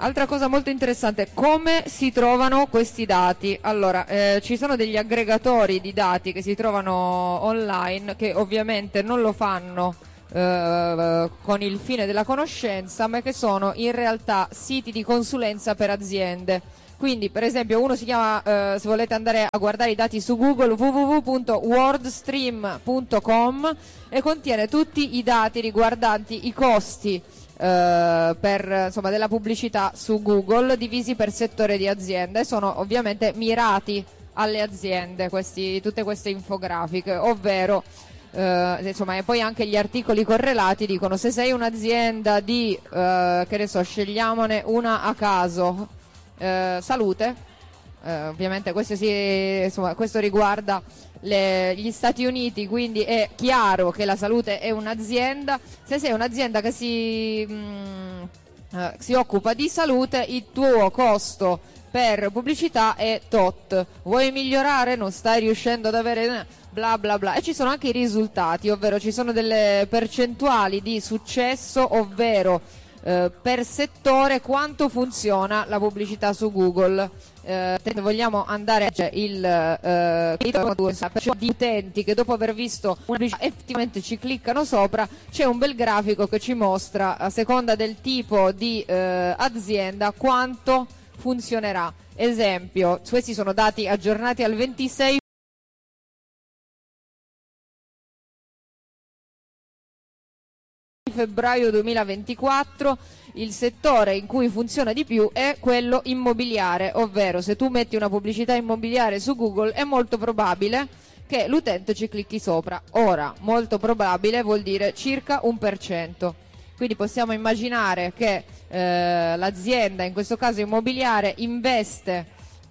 Altra cosa molto interessante, come si trovano questi dati? Allora, ci sono degli aggregatori di dati che si trovano online, che ovviamente non lo fanno con il fine della conoscenza, ma che sono in realtà siti di consulenza per aziende. Quindi, per esempio, uno si chiama, se volete andare a guardare i dati su Google, www.wordstream.com, e contiene tutti i dati riguardanti i costi della pubblicità su Google, divisi per settore di azienda, e sono ovviamente mirati alle aziende tutte queste infografiche, ovvero e poi anche gli articoli correlati dicono: se sei un'azienda di che ne so, scegliamone una a caso, salute, ovviamente questo riguarda gli Stati Uniti, quindi è chiaro che la salute è un'azienda. Se sei un'azienda che si occupa di salute, il tuo costo per pubblicità è tot. Vuoi migliorare? Non stai riuscendo ad avere bla bla bla. E ci sono anche i risultati, ovvero ci sono delle percentuali di successo, ovvero per settore quanto funziona la pubblicità su Google. Vogliamo andare a di utenti che dopo aver visto una pubblicità effettivamente ci cliccano sopra. C'è un bel grafico che ci mostra, a seconda del tipo di azienda, quanto funzionerà. Esempio, questi sono dati aggiornati al 26 febbraio 2024. Il settore in cui funziona di più è quello immobiliare, ovvero se tu metti una pubblicità immobiliare su Google è molto probabile che l'utente ci clicchi sopra. Ora, molto probabile vuol dire circa 1%. Quindi possiamo immaginare che l'azienda, in questo caso immobiliare, investe,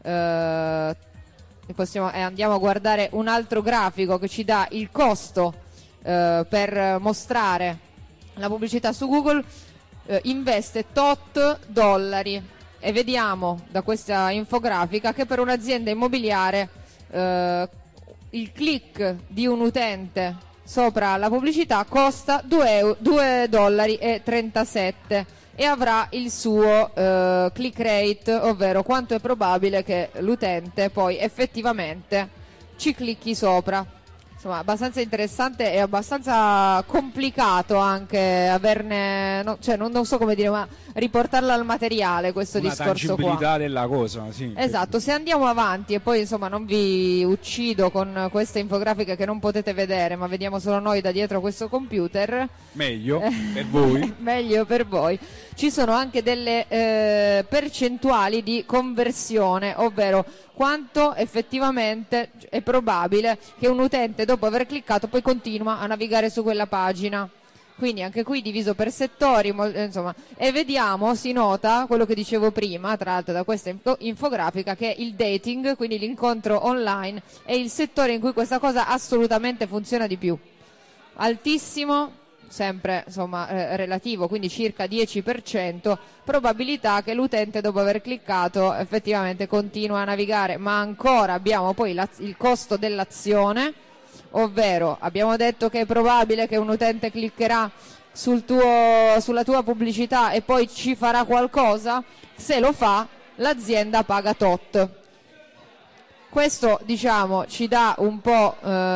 andiamo a guardare un altro grafico che ci dà il costo per mostrare la pubblicità su Google, investe tot dollari, e vediamo da questa infografica che per un'azienda immobiliare il click di un utente sopra la pubblicità costa 2,37 dollari e avrà il suo click rate, ovvero quanto è probabile che l'utente poi effettivamente ci clicchi sopra. Insomma, abbastanza interessante e abbastanza complicato anche averne, non so come dire, ma riportarlo al materiale, questo discorso qua. La tangibilità della cosa, sì. Esatto. Se andiamo avanti, e poi non vi uccido con queste infografiche che non potete vedere, ma vediamo solo noi da dietro questo computer. Meglio per voi. Meglio per voi. Ci sono anche delle percentuali di conversione, ovvero quanto effettivamente è probabile che un utente, dopo aver cliccato, poi continua a navigare su quella pagina. Quindi anche qui diviso per settori, e vediamo, si nota quello che dicevo prima, tra l'altro da questa infografica, che il dating, quindi l'incontro online, è il settore in cui questa cosa assolutamente funziona di più. Altissimo, sempre relativo, quindi circa 10%, probabilità che l'utente, dopo aver cliccato, effettivamente continua a navigare. Ma ancora abbiamo poi il costo dell'azione, ovvero abbiamo detto che è probabile che un utente cliccherà sulla tua pubblicità e poi ci farà qualcosa. Se lo fa, l'azienda paga tot. Questo ci dà un po'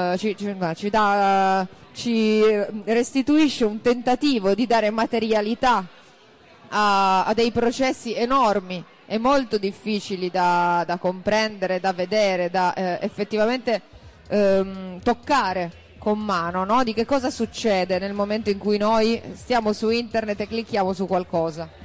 ci restituisce un tentativo di dare materialità a dei processi enormi e molto difficili da comprendere, da vedere, da effettivamente toccare con mano, no? Di che cosa succede nel momento in cui noi stiamo su internet e clicchiamo su qualcosa.